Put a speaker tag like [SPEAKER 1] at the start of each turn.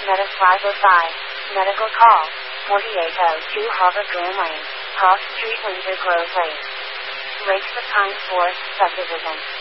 [SPEAKER 1] Meta 505. Medical call. 4802 Harvard Green Lane. Cross Street, Windsor Grove Lake. Lakes of Pine Forest Subdivision.